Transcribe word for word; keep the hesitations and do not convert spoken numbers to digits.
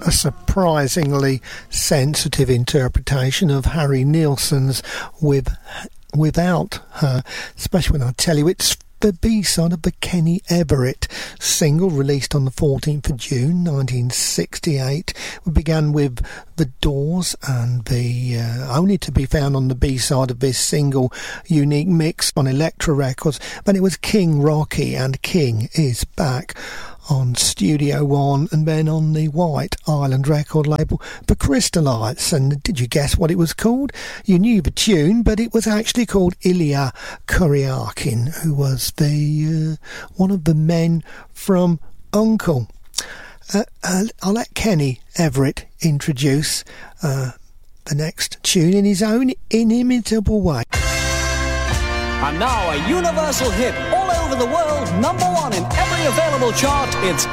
a surprisingly sensitive interpretation of Harry Nilsson's With Without Her, especially when I tell you it's the B-side of the Kenny Everett single released on the fourteenth of June nineteen sixty-eight. We began with The Doors, and the uh, only to be found on the B-side of this single unique mix on Elektra Records. Then it was King Rocky, and King is back on Studio One, and then on the White Island record label, The Crystallites. And did you guess what it was called? You knew the tune, but it was actually called Ilya Kuryakin, who was the uh, one of the men from Uncle. Uh, uh, I'll let Kenny Everett introduce uh, the next tune in his own inimitable way. And now a universal hit all over the world, number one in every available chart, it's